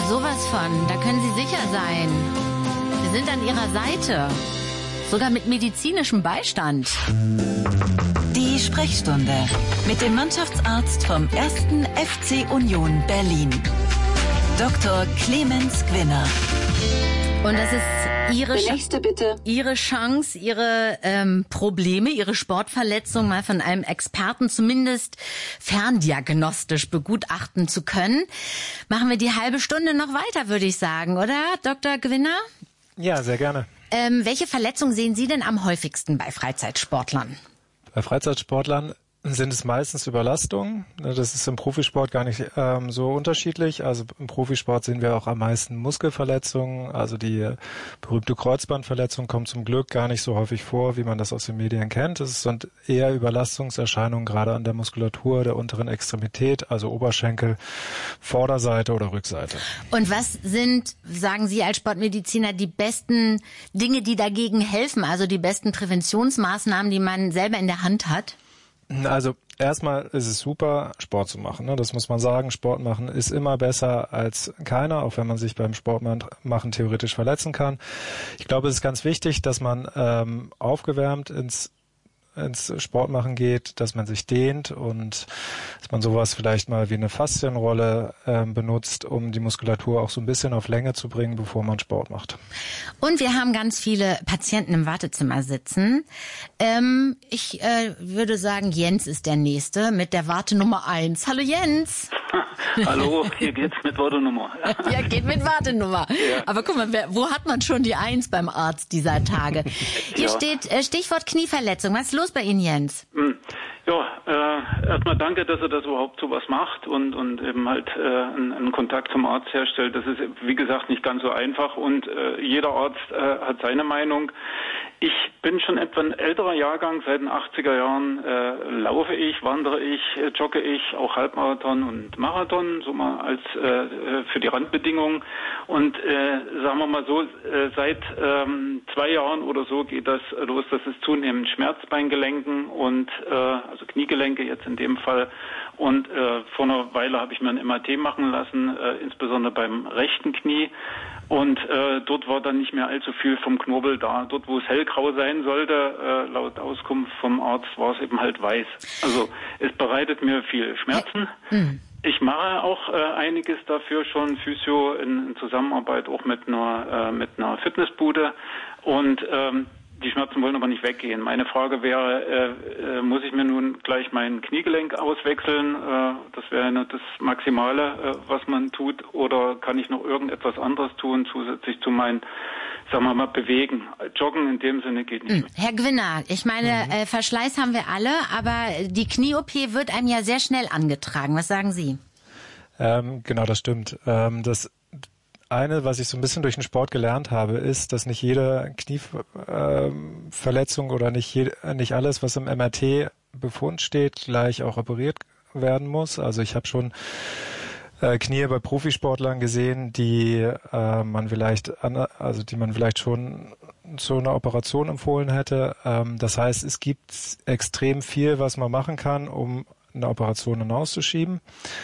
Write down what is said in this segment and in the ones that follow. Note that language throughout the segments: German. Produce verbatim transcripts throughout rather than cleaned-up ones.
sowas von. Da können Sie sicher sein. Wir sind an Ihrer Seite. Sogar mit medizinischem Beistand. Die Sprechstunde mit dem Mannschaftsarzt vom ersten F C Union Berlin, Doktor Clemens Gwinner. Und das ist Ihre, Ch- bitte. Ihre Chance, Ihre ähm, Probleme, Ihre Sportverletzung mal von einem Experten zumindest ferndiagnostisch begutachten zu können. Machen wir die halbe Stunde noch weiter, würde ich sagen, oder, Doktor Gwinner? Ja, sehr gerne. Ähm, welche Verletzungen sehen Sie denn am häufigsten bei Freizeitsportlern? Bei Freizeitsportlern sind es meistens Überlastungen. Das ist im Profisport gar nicht ähm, so unterschiedlich. Also im Profisport sehen wir auch am meisten Muskelverletzungen. Also die äh, berühmte Kreuzbandverletzung kommt zum Glück gar nicht so häufig vor, wie man das aus den Medien kennt. Es sind eher Überlastungserscheinungen gerade an der Muskulatur der unteren Extremität, also Oberschenkel, Vorderseite oder Rückseite. Und was sind, sagen Sie als Sportmediziner, die besten Dinge, die dagegen helfen? Also die besten Präventionsmaßnahmen, die man selber in der Hand hat? Also erstmal ist es super, Sport zu machen. Ne? Das muss man sagen. Sport machen ist immer besser als keiner, auch wenn man sich beim Sport machen theoretisch verletzen kann. Ich glaube, es ist ganz wichtig, dass man ähm, aufgewärmt ins ins Sportmachen geht, dass man sich dehnt und dass man sowas vielleicht mal wie eine Faszienrolle äh, benutzt, um die Muskulatur auch so ein bisschen auf Länge zu bringen, bevor man Sport macht. Und wir haben ganz viele Patienten im Wartezimmer sitzen. Ähm, ich äh, würde sagen, Jens ist der Nächste mit der Warte Nummer eins. Hallo Jens! Hallo, hier geht's mit Wartenummer. Ja, geht mit Wartenummer. Ja. Aber guck mal, wer, wo hat man schon die Eins beim Arzt dieser Tage? Hier ja. steht äh, Stichwort Knieverletzung. Was ist los bei Ihnen, Jens? Ja, äh, erstmal danke, dass er das überhaupt sowas macht und und eben halt äh, einen, einen Kontakt zum Arzt herstellt. Das ist, wie gesagt, nicht ganz so einfach und äh, jeder Arzt äh, hat seine Meinung. Ich bin schon etwa ein älterer Jahrgang, seit den achtziger Jahren äh, laufe ich, wandere ich, äh, jogge ich, auch Halbmarathon und Marathon, so mal als äh, für die Randbedingungen. Und äh, sagen wir mal so, äh, seit ähm, zwei Jahren oder so geht das los, dass es zunehmend Schmerzbeingelenken und äh, also Kniegelenke jetzt in dem Fall. Und äh, vor einer Weile habe ich mir ein M R T machen lassen, äh, insbesondere beim rechten Knie. Und äh, dort war dann nicht mehr allzu viel vom Knorpel da. Dort, wo es hellgrau sein sollte, äh, laut Auskunft vom Arzt, war es eben halt weiß. Also es bereitet mir viel Schmerzen. Mhm. Ich mache auch äh, einiges dafür schon, Physio in, in Zusammenarbeit auch mit einer äh, mit einer Fitnessbude. Und ähm, die Schmerzen wollen aber nicht weggehen. Meine Frage wäre, äh, äh, muss ich mir nun gleich mein Kniegelenk auswechseln? Äh, das wäre nur das Maximale, äh, was man tut. Oder kann ich noch irgendetwas anderes tun, zusätzlich zu meinen, sagen wir mal, Bewegen? Joggen in dem Sinne geht nicht mehr. Herr Gwinner, ich meine, mhm. äh, Verschleiß haben wir alle, aber die Knie-O P wird einem ja sehr schnell angetragen. Was sagen Sie? Ähm, genau, das stimmt. Ähm, das Eine, was ich so ein bisschen durch den Sport gelernt habe, ist, dass nicht jede Knieverletzung äh, oder nicht, jede, nicht alles, was im M R T-Befund steht, gleich auch operiert werden muss. Also ich habe schon äh, Knie bei Profisportlern gesehen, die äh, man vielleicht, an, also die man vielleicht schon zu einer Operation empfohlen hätte. Ähm, das heißt, es gibt extrem viel, was man machen kann, um eine Operation hinauszuschieben.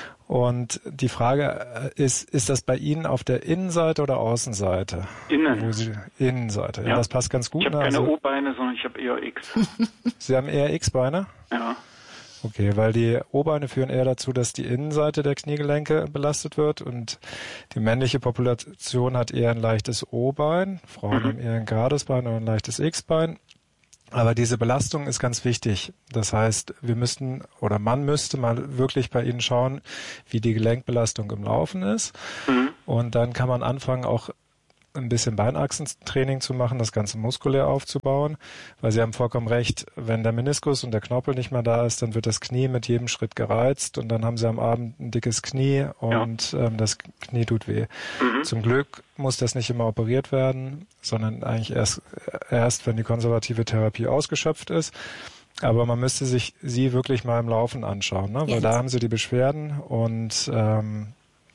Und die Frage ist, ist das bei Ihnen auf der Innenseite oder Außenseite? Innen. Wo Sie, Innenseite, ja, ja, das passt ganz gut. Ich habe keine also, O-Beine, sondern ich habe eher X. Sie haben eher X-Beine? Ja. Okay, weil die O-Beine führen eher dazu, dass die Innenseite der Kniegelenke belastet wird und die männliche Population hat eher ein leichtes O-Bein, Frauen mhm. haben eher ein gerades Bein oder ein leichtes X-Bein. Aber diese Belastung ist ganz wichtig. Das heißt, wir müssten oder man müsste mal wirklich bei Ihnen schauen, wie die Gelenkbelastung im Laufen ist. Mhm. Und dann kann man anfangen, auch ein bisschen Beinachsentraining zu machen, das Ganze muskulär aufzubauen. Weil Sie haben vollkommen recht, wenn der Meniskus und der Knorpel nicht mehr da ist, dann wird das Knie mit jedem Schritt gereizt und dann haben Sie am Abend ein dickes Knie und ja. ähm, das Knie tut weh. Mhm. Zum Glück muss das nicht immer operiert werden, sondern eigentlich erst, erst, wenn die konservative Therapie ausgeschöpft ist. Aber man müsste sich sie wirklich mal im Laufen anschauen, ne? Weil yes. da haben Sie die Beschwerden und ähm,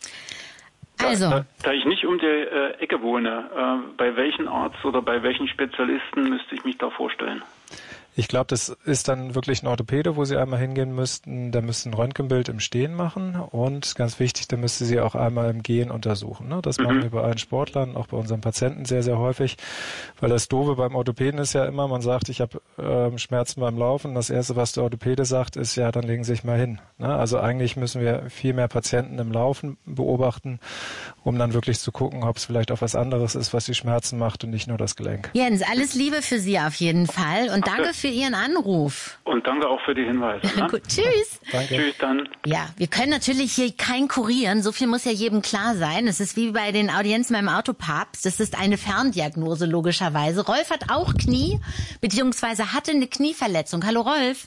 Also. Da, da ich nicht um die äh, Ecke wohne, äh, bei welchem Arzt oder bei welchen Spezialisten müsste ich mich da vorstellen? Ich glaube, das ist dann wirklich ein Orthopäde, wo Sie einmal hingehen müssten. Der müsste ein Röntgenbild im Stehen machen und ganz wichtig, der müsste Sie auch einmal im Gehen untersuchen. Ne? Das mhm. machen wir bei allen Sportlern, auch bei unseren Patienten sehr, sehr häufig, weil das Doofe beim Orthopäden ist ja immer, man sagt, ich habe äh, Schmerzen beim Laufen. Das Erste, was der Orthopäde sagt, ist, ja, dann legen Sie sich mal hin. Ne? Also eigentlich müssen wir viel mehr Patienten im Laufen beobachten, um dann wirklich zu gucken, ob es vielleicht auch was anderes ist, was die Schmerzen macht und nicht nur das Gelenk. Jens, alles Liebe für Sie auf jeden Fall und danke für Ihren Anruf. Und danke auch für die Hinweise. Ne? Gut, tschüss. Danke. Tschüss dann. Ja, wir können natürlich hier kein kurieren, so viel muss ja jedem klar sein. Es ist wie bei den Audienzen beim Autopapst, das ist eine Ferndiagnose logischerweise. Rolf hat auch Knie, beziehungsweise hatte eine Knieverletzung. Hallo Rolf.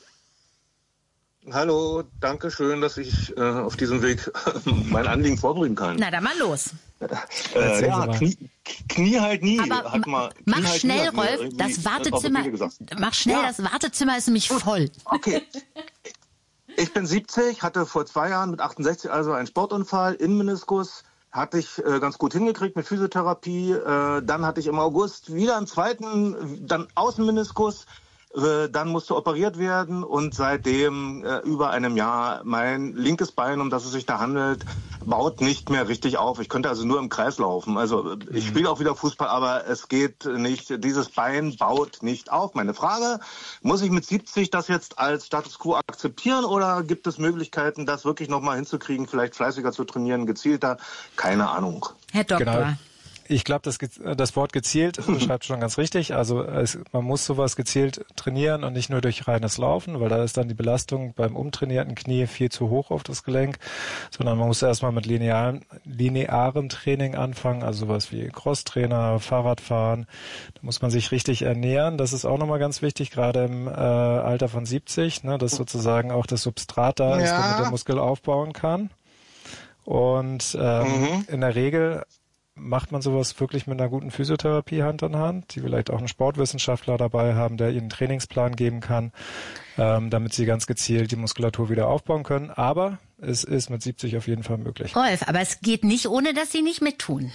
Hallo, danke schön, dass ich äh, auf diesem Weg mein Anliegen vorbringen kann. Na, dann mal los. Äh, ja, Knie, Knie halt nie. Aber hat mal, mach Knie halt schnell, nie, Rolf, das Wartezimmer, mach schnell, ja. Das Wartezimmer ist nämlich voll. Okay. Ich bin siebzig, hatte vor zwei Jahren mit achtundsechzig also einen Sportunfall, Innenmeniskus. Hatte ich äh, ganz gut hingekriegt mit Physiotherapie. Äh, dann hatte ich im August wieder einen zweiten, dann Außenmeniskus. Dann musste operiert werden und seitdem äh, über einem Jahr mein linkes Bein, um das es sich da handelt, baut nicht mehr richtig auf. Ich könnte also nur im Kreis laufen. Also ich spiele auch wieder Fußball, aber es geht nicht. Dieses Bein baut nicht auf. Meine Frage, muss ich mit siebzig das jetzt als Status Quo akzeptieren oder gibt es Möglichkeiten, das wirklich nochmal hinzukriegen, vielleicht fleißiger zu trainieren, gezielter? Keine Ahnung. Herr Doktor. Genau. Ich glaube, das, das Wort gezielt beschreibt schon ganz richtig. Also es, man muss sowas gezielt trainieren und nicht nur durch reines Laufen, weil da ist dann die Belastung beim umtrainierten Knie viel zu hoch auf das Gelenk, sondern man muss erstmal mit linearen, linearem Training anfangen, also sowas wie Crosstrainer, Fahrradfahren. Da muss man sich richtig ernähren. Das ist auch nochmal ganz wichtig, gerade im äh, Alter von siebzig, ne, dass sozusagen auch das Substrat da ja. ist, damit der Muskel aufbauen kann. Und ähm, mhm. in der Regel macht man sowas wirklich mit einer guten Physiotherapie Hand in Hand, die vielleicht auch einen Sportwissenschaftler dabei haben, der ihnen einen Trainingsplan geben kann, ähm, damit sie ganz gezielt die Muskulatur wieder aufbauen können. Aber es ist mit siebzig auf jeden Fall möglich. Rolf, aber es geht nicht, ohne dass Sie nicht mittun.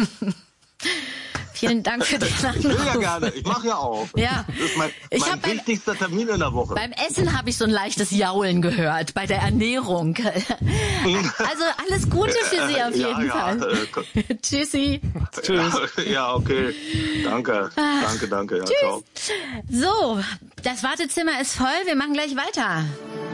Vielen Dank für den Anruf. Ich will ja gerne, ich mache ja auch. Ja. Das ist mein, mein beim, wichtigster Termin in der Woche. Beim Essen habe ich so ein leichtes Jaulen gehört, bei der Ernährung. Also alles Gute für Sie auf jeden ja, Fall. Ja, äh, Tschüssi. Tschüss. Ja, okay. Danke, danke, danke. Ja, Tschüss. ciao. So, das Wartezimmer ist voll, wir machen gleich weiter.